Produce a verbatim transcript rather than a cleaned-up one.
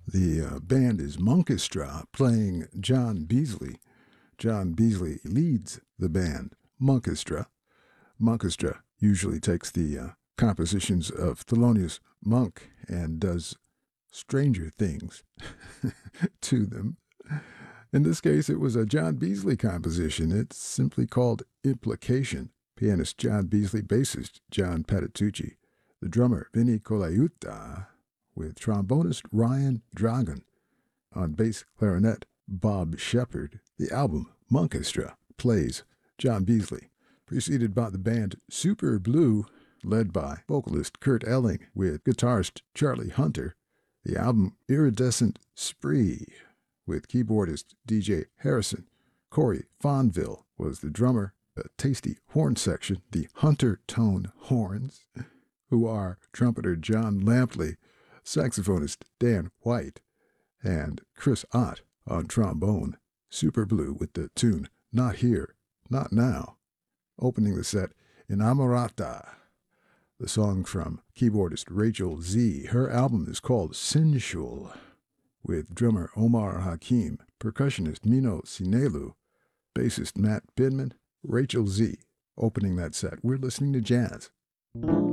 The uh, band is Monkestra playing John Beasley. John Beasley leads the band, Monkestra. Monkestra usually takes the uh, compositions of Thelonious Monk and does stranger things to them. In this case, it was a John Beasley composition. It's simply called Implication. Pianist John Beasley, bassist John Patitucci, the drummer Vinny Colaiuta, with trombonist Ryan Dragon, on bass clarinet Bob Shepard. The album, Monkestra, plays John Beasley, preceded by the band Super Blue, led by vocalist Kurt Elling with guitarist Charlie Hunter. The album Iridescent Spree, with keyboardist D J Harrison. Corey Fonville was the drummer. A tasty horn section, the Hunter Tone Horns, who are trumpeter John Lampley, saxophonist Dan White, and Chris Ott on trombone. Super Blue with the tune Not Here, Not Now. Opening the set, Inamorata, the song from keyboardist Rachel Z. Her album is called Sensual, with drummer Omar Hakim, percussionist Mino Sinelu, bassist Matt Bidman, Rachel Z. Opening that set, we're listening to jazz.